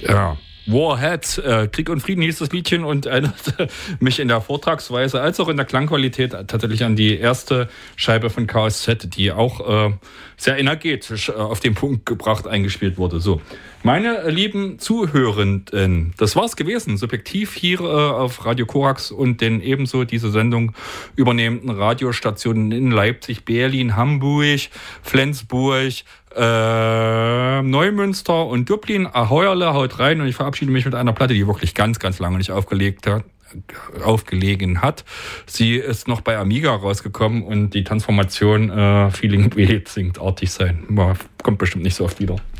Ja. Warhead, Krieg und Frieden hieß das Liedchen und erinnerte mich in der Vortragsweise als auch in der Klangqualität tatsächlich an die erste Scheibe von KSZ, die auch sehr energetisch auf den Punkt gebracht eingespielt wurde. So, meine lieben Zuhörenden, das war's gewesen. Subjektiv hier auf Radio Korax und den ebenso diese Sendung übernehmenden Radiostationen in Leipzig, Berlin, Hamburg, Flensburg, Neumünster und Dublin. Aheuerle, haut rein, und ich verabschiede mich mit einer Platte, die wirklich ganz, ganz lange nicht aufgelegen hat. Sie ist noch bei Amiga rausgekommen und die Transformation Feeling Weird singt artig sein. Kommt bestimmt nicht so oft wieder.